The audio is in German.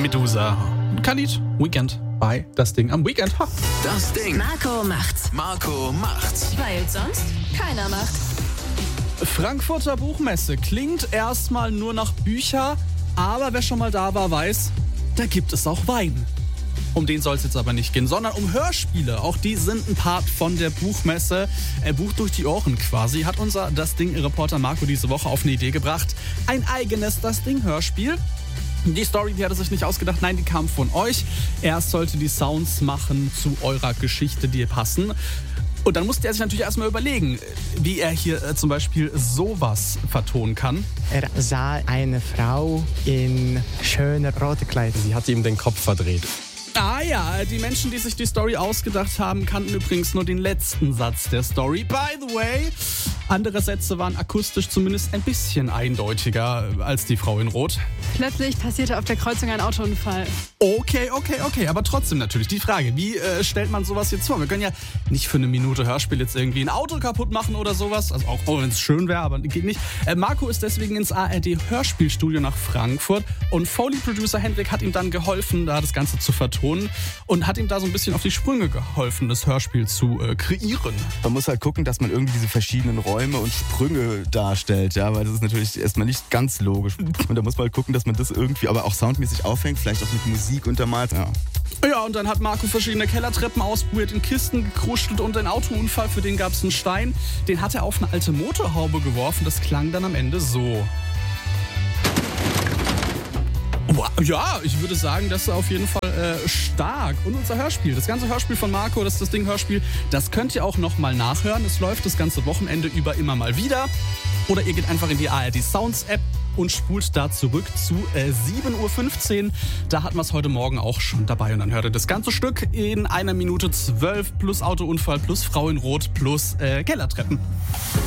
Medusa. Khalid, Weekend bei Das Ding am Weekend. Ha. Das Ding. Marco macht's. Marco macht's. Weil sonst keiner macht. Frankfurter Buchmesse klingt erstmal nur nach Bücher, aber wer schon mal da war, weiß, da gibt es auch Wein. Um den soll es jetzt aber nicht gehen, sondern um Hörspiele. Auch die sind ein Part von der Buchmesse. Buch durch die Ohren quasi. Hat unser Das Ding-Reporter Marco diese Woche auf eine Idee gebracht. Ein eigenes Das Ding-Hörspiel. Die Story, die hat er sich nicht ausgedacht, nein, die kam von euch. Er sollte die Sounds machen zu eurer Geschichte, die passen. Und dann musste er sich natürlich erstmal überlegen, wie er hier zum Beispiel sowas vertonen kann. Er sah eine Frau in schöner roter Kleidung. Sie hat ihm den Kopf verdreht. Ah ja, die Menschen, die sich die Story ausgedacht haben, kannten übrigens nur den letzten Satz der Story. By the way, andere Sätze waren akustisch zumindest ein bisschen eindeutiger als die Frau in Rot. Plötzlich passierte auf der Kreuzung ein Autounfall. Okay, aber trotzdem natürlich die Frage, wie stellt man sowas jetzt vor? Wir können ja nicht für eine Minute Hörspiel jetzt irgendwie ein Auto kaputt machen oder sowas, also auch wenn es schön wäre, aber geht nicht. Marco ist deswegen ins ARD-Hörspielstudio nach Frankfurt und Foley-Producer Hendrik hat ihm dann geholfen, da das Ganze zu vertonen und hat ihm da so ein bisschen auf die Sprünge geholfen, das Hörspiel zu kreieren. Man muss halt gucken, dass man irgendwie diese verschiedenen Räume und Sprünge darstellt, ja, weil das ist natürlich erstmal nicht ganz logisch. Und da muss man halt gucken, dass man das irgendwie aber auch soundmäßig aufhängt, vielleicht auch mit Musik untermalt. Ja, und dann hat Marco verschiedene Kellertreppen ausprobiert, in Kisten gekruschelt und einen Autounfall, für den gab es einen Stein. Den hat er auf eine alte Motorhaube geworfen, das klang dann am Ende so. Ja, ich würde sagen, das ist auf jeden Fall stark. Und unser Hörspiel, das ganze Hörspiel von Marco, das ist das Ding-Hörspiel, das könnt ihr auch nochmal nachhören. Es läuft das ganze Wochenende über immer mal wieder. Oder ihr geht einfach in die ARD Sounds App und spult da zurück zu 7.15 Uhr. Da hatten wir es heute Morgen auch schon dabei. Und dann hört ihr das ganze Stück in 1 Minute 12 plus Autounfall plus Frau in Rot plus Kellertreppen.